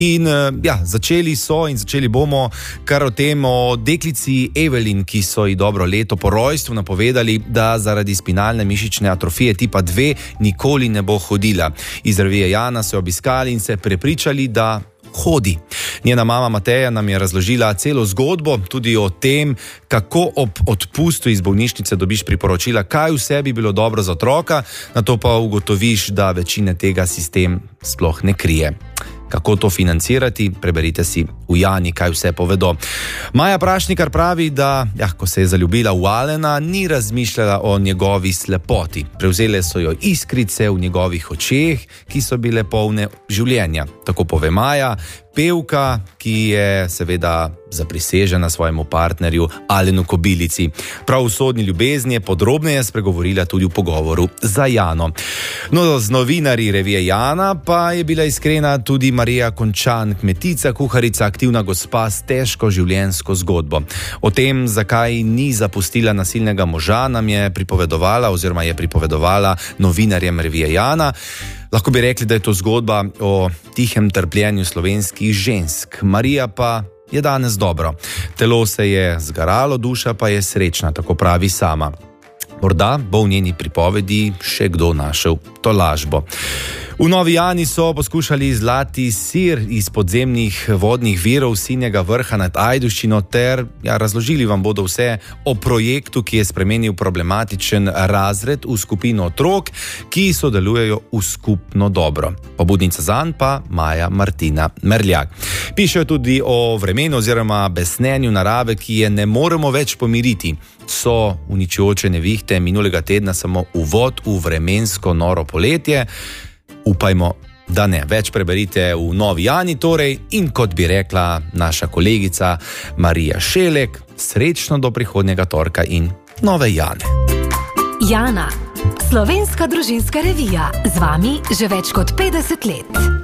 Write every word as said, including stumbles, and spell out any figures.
In ja, začeli so in začeli bomo kar o tem o deklici Evelyn, ki so ji dobro leto po rojstvu napovedali, da zaradi spinalne mišične atrofije tipa dve nikoli ne bo hodila. Iz revije Jana so obiskali in se prepričali, da hodi. Njena mama Mateja nam je razložila celo zgodbo, tudi o tem, kako ob odpustu iz bolnišnice dobiš priporočila, kaj vse bi bilo dobro za otroka, nato pa ugotoviš, da večine tega sistem sploh ne krije. Kako to financirati, preberite si v Jani, kaj vse povedo. Maja Prašnikar pravi, da ja, ko se je zaljubila v Alena, ni razmišljala o njegovi slepoti. Prevzele so jo iskrice v njegovih očeh, ki so bile polne življenja. Tako pove Maja, pevka, ki je seveda zaprisežena svojemu partnerju Alenu Kobilici. Prav v sodni ljubezni je podrobneje spregovorila tudi v pogovoru za Jano. No, z novinarji revije Jana pa je bila iskrena tudi Marija Končan, kmetica, kuharica, aktivna gospa s težko življenjsko zgodbo. O tem, zakaj ni zapustila nasilnega moža, nam je pripovedovala oziroma je pripovedovala novinarjem revije Jana. Lahko bi rekli, da je to zgodba o tihem trpljenju slovenskih žensk. Marija pa je danes dobro. Telo se je zgaralo, duša pa je srečna, tako pravi sama. Morda bo v njeni pripovedi še kdo našel to lažbo. V Novi Jani so poskušali zlati sir iz podzemnih vodnih virov Sinjega Vrha nad Ajdovščino ter ja, razložili vam bodo vse o projektu, ki je spremenil problematičen razred v skupino otrok, ki sodelujejo v skupno dobro. Pobudnica zanj pa Maja Martina Merljak. Pišejo tudi o vremenu oziroma besnenju narave, ki je ne moremo več pomiriti. So uničujoče nevihte minulega tedna samo uvod v vremensko noro poletje? Upajmo, da ne. Več preberite v Novi Jani torej in kot bi rekla naša kolegica Marija Šelek, srečno do prihodnjega torka in Nove Jane. Jana, slovenska družinska revija, z vami že več kot petdeset let.